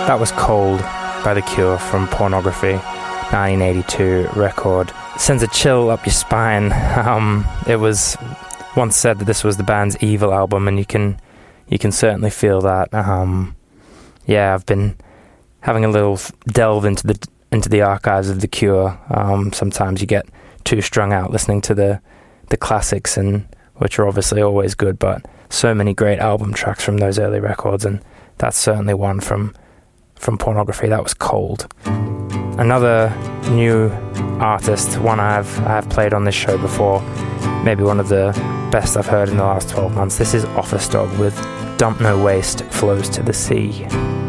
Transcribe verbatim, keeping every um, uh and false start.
That was Cold by The Cure from Pornography, nineteen eighty-two record. Sends a chill up your spine. Um, it was once said that this was the band's evil album, and you can you can certainly feel that. Um, yeah, I've been having a little delve into the into the archives of The Cure. Um, sometimes you get too strung out listening to the the classics, and which are obviously always good, but so many great album tracks from those early records, and that's certainly one from from Pornography. That was Cold. Another new artist, one I've I've played on this show before, maybe one of the best I've heard in the last twelve months. This is Office Dog with Dump No Waste Flows to the Sea.